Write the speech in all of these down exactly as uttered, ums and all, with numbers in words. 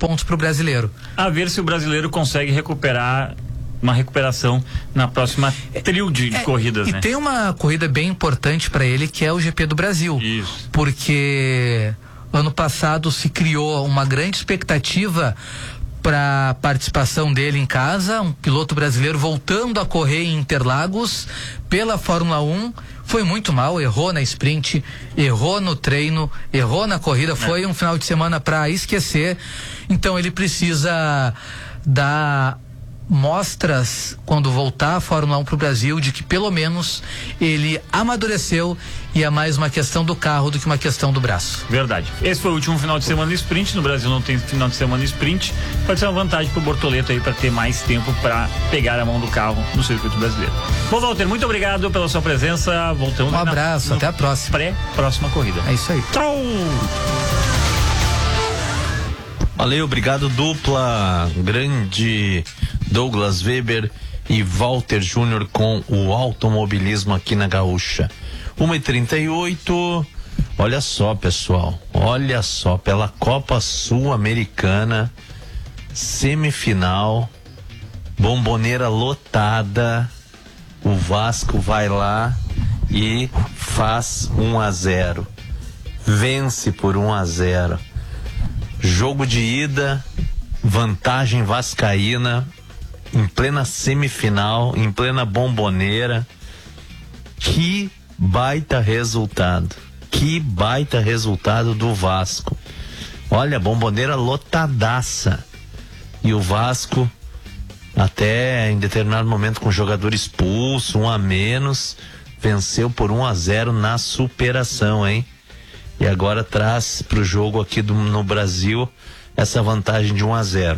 pontos para o brasileiro. A ver se o brasileiro consegue recuperar uma recuperação na próxima trio de, de é, corridas, e né? tem uma corrida bem importante para ele, que é o G P do Brasil. Isso. Porque ano passado se criou uma grande expectativa para a participação dele em casa, um piloto brasileiro voltando a correr em Interlagos pela Fórmula um. Foi muito mal, errou na sprint, errou no treino, errou na corrida, foi um final de semana para esquecer. Então ele precisa dar mostras, quando voltar a Fórmula um para o Brasil, de que pelo menos ele amadureceu e é mais uma questão do carro do que uma questão do braço. Verdade. Esse foi o último final de semana de sprint. No Brasil não tem final de semana de sprint. Pode ser uma vantagem pro Bortoleto aí para ter mais tempo para pegar a mão do carro no circuito brasileiro. Bom, Walter, muito obrigado pela sua presença. Voltamos. Um abraço, na, até a próxima. Pré-próxima corrida. É isso aí. Tchau! Valeu, obrigado, dupla. Grande Douglas Weber e Walter Júnior com o automobilismo aqui na Gaúcha. uma e trinta e oito. Olha só, pessoal, olha só, pela Copa Sul-Americana, semifinal, bomboneira lotada, o Vasco vai lá e faz um a zero, vence por um a zero. Jogo de ida, vantagem vascaína, em plena semifinal, em plena bomboneira. Que baita resultado, que baita resultado do Vasco. Olha, bomboneira lotadaça. E o Vasco, até em determinado momento com o jogador expulso, um a menos, venceu por um a zero na superação, hein? E agora traz para o jogo aqui do, no Brasil essa vantagem de um a zero.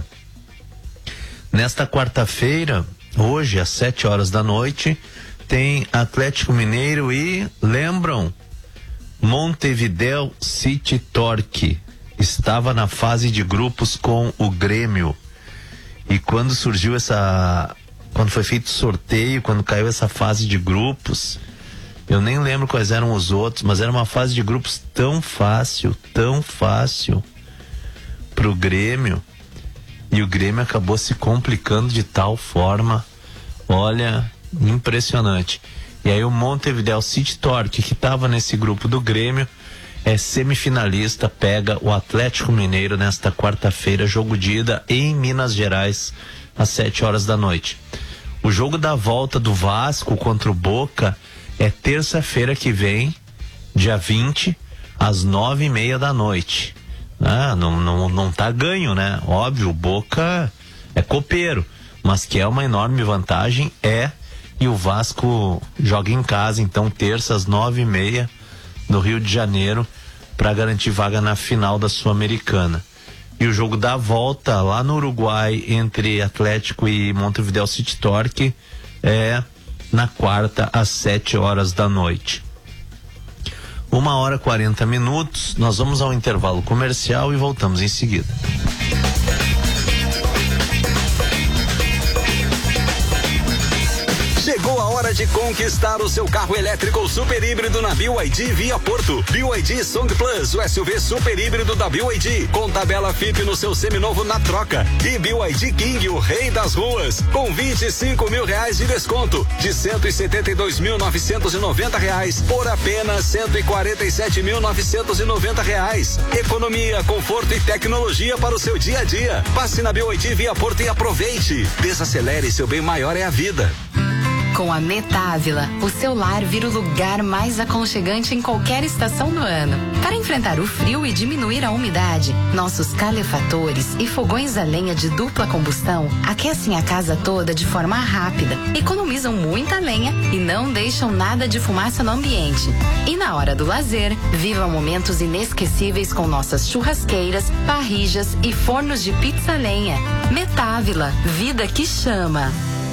Nesta quarta-feira, hoje às sete horas da noite, tem Atlético Mineiro e, lembram, Montevideo City Torque. Estava na fase de grupos com o Grêmio. E quando surgiu essa... Quando foi feito o sorteio, quando caiu essa fase de grupos, eu nem lembro quais eram os outros, mas era uma fase de grupos tão fácil, tão fácil pro Grêmio. E o Grêmio acabou se complicando de tal forma, olha, impressionante. E aí o Montevideo City Torque, que estava nesse grupo do Grêmio, é semifinalista, pega o Atlético Mineiro nesta quarta-feira, jogo de ida em Minas Gerais, às sete horas da noite. O jogo da volta do Vasco contra o Boca é terça-feira que vem, dia vinte, às nove e meia da noite. Ah, não, não, não tá ganho, né? Óbvio, o Boca é copeiro, mas que é uma enorme vantagem, é. E o Vasco joga em casa, então, terça às nove e meia, no Rio de Janeiro, para garantir vaga na final da Sul-Americana. E o jogo da volta lá no Uruguai entre Atlético e Montevideo City Torque é na quarta às sete horas da noite. Uma hora e quarenta minutos, nós vamos ao intervalo comercial e voltamos em seguida. Chegou a hora de conquistar o seu carro elétrico super híbrido na B Y D Via Porto. B Y D Song Plus, o S U V super híbrido da B Y D, com tabela F I P no seu seminovo na troca. E B Y D King, o rei das ruas, com vinte e cinco mil reais de desconto, de cento e setenta e dois mil novecentos e noventa reais por apenas cento e quarenta e sete mil novecentos e noventa reais. Economia, conforto e tecnologia para o seu dia a dia. Passe na B Y D Via Porto e aproveite. Desacelere, seu bem maior é a vida. Com a Metávila, o seu lar vira o lugar mais aconchegante em qualquer estação do ano. Para enfrentar o frio e diminuir a umidade, nossos calefatores e fogões a lenha de dupla combustão aquecem a casa toda de forma rápida, economizam muita lenha e não deixam nada de fumaça no ambiente. E na hora do lazer, viva momentos inesquecíveis com nossas churrasqueiras, parrijas e fornos de pizza a lenha. Metávila, vida que chama.